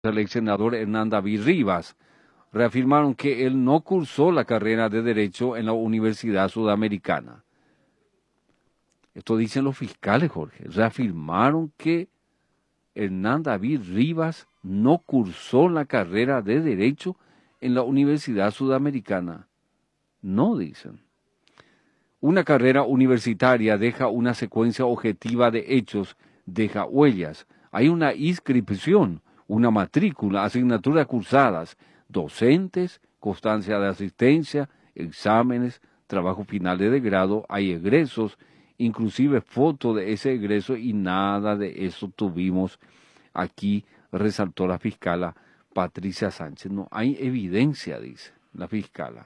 el ex senador Hernán David Rivas. Reafirmaron que él no cursó la carrera de Derecho en la Universidad Sudamericana. Esto dicen los fiscales, Jorge. Reafirmaron que Hernán David Rivas no cursó la carrera de Derecho en la Universidad Sudamericana. No, dicen. Una carrera universitaria deja una secuencia objetiva de hechos, deja huellas. Hay una inscripción, una matrícula, asignaturas cursadas, docentes, constancia de asistencia, exámenes, trabajo final de grado, hay egresos, inclusive foto de ese egreso, y nada de eso tuvimos aquí, resaltó la fiscala Patricia Sánchez. No hay evidencia, dice la fiscala.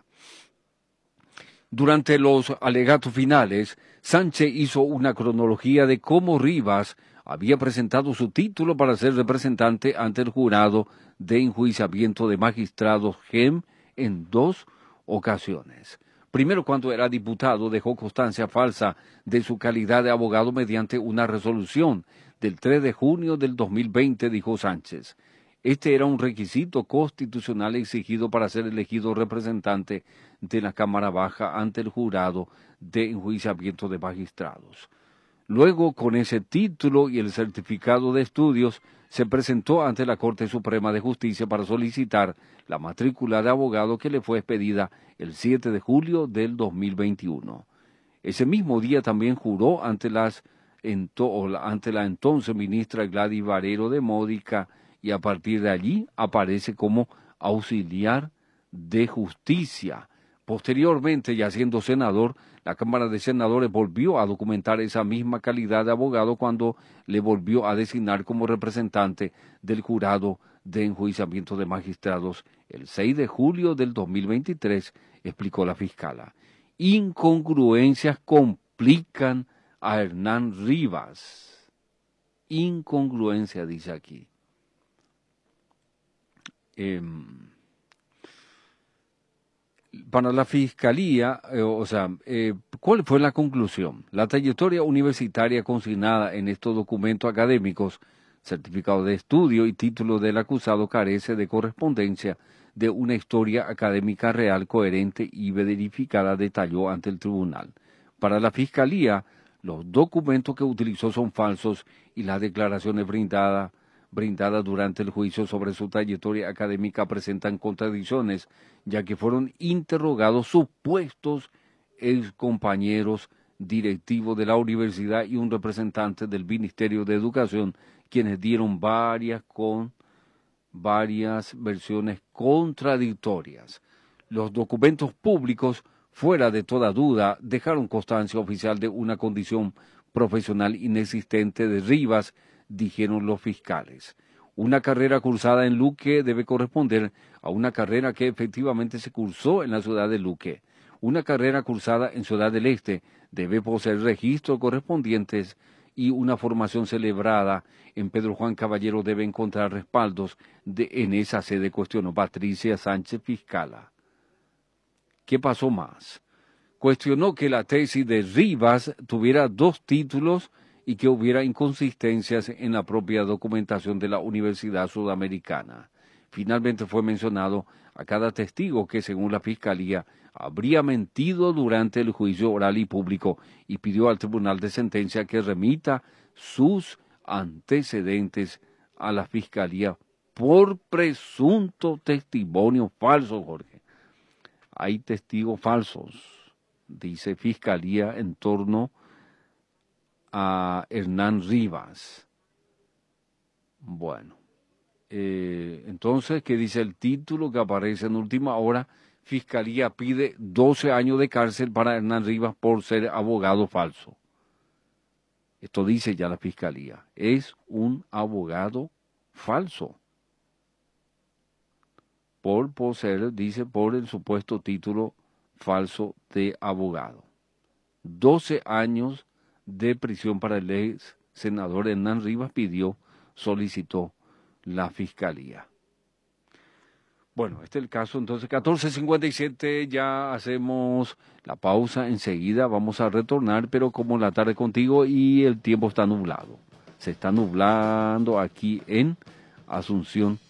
Durante los alegatos finales, Sánchez hizo una cronología de cómo Rivas había presentado su título para ser representante ante el jurado de enjuiciamiento de magistrados GEM en 2 ocasiones. Primero, cuando era diputado, dejó constancia falsa de su calidad de abogado mediante una resolución del 3 de junio del 2020, dijo Sánchez. Este era un requisito constitucional exigido para ser elegido representante de la Cámara Baja ante el jurado de enjuiciamiento de magistrados. Luego, con ese título y el certificado de estudios, se presentó ante la Corte Suprema de Justicia para solicitar la matrícula de abogado que le fue expedida el 7 de julio del 2021. Ese mismo día también juró ante la entonces ministra Gladys Barrero de Módica, y a partir de allí aparece como auxiliar de justicia. Posteriormente, ya siendo senador, la Cámara de Senadores volvió a documentar esa misma calidad de abogado cuando le volvió a designar como representante del jurado de enjuiciamiento de magistrados el 6 de julio del 2023, explicó la fiscala. Incongruencias complican a Hernán Rivas. Incongruencia, dice aquí. Para la Fiscalía, ¿cuál fue la conclusión? La trayectoria universitaria consignada en estos documentos académicos, certificado de estudio y título del acusado, carece de correspondencia de una historia académica real, coherente y verificada, detalló ante el tribunal. Para la Fiscalía, los documentos que utilizó son falsos y las declaraciones brindadas durante el juicio sobre su trayectoria académica presentan contradicciones, ya que fueron interrogados supuestos excompañeros directivos de la universidad y un representante del Ministerio de Educación, quienes dieron varias versiones contradictorias. Los documentos públicos, fuera de toda duda, dejaron constancia oficial de una condición profesional inexistente de Rivas, dijeron los fiscales. Una carrera cursada en Luque debe corresponder a una carrera que efectivamente se cursó en la ciudad de Luque. Una carrera cursada en Ciudad del Este debe poseer registros correspondientes y una formación celebrada en Pedro Juan Caballero debe encontrar respaldos en esa sede, cuestionó Patricia Sánchez, fiscala. ¿Qué pasó más? Cuestionó que la tesis de Rivas tuviera 2 títulos y que hubiera inconsistencias en la propia documentación de la Universidad Sudamericana. Finalmente fue mencionado a cada testigo que, según la Fiscalía, habría mentido durante el juicio oral y público, y pidió al Tribunal de Sentencia que remita sus antecedentes a la Fiscalía por presunto testimonio falso, Jorge. Hay testigos falsos, dice Fiscalía, en torno a Hernán Rivas. Bueno, entonces, ¿qué dice el título que aparece en última hora? Fiscalía pide 12 años de cárcel para Hernán Rivas por ser abogado falso. Esto dice ya la Fiscalía. Es un abogado falso. Por poseer, dice, por el supuesto título falso de abogado. 12 años de prisión para el ex senador Hernán Rivas solicitó la Fiscalía. Bueno, este es el caso, entonces 14:57, ya hacemos la pausa, enseguida vamos a retornar, pero como la tarde contigo y el tiempo está nublado, se está nublando aquí en Asunción,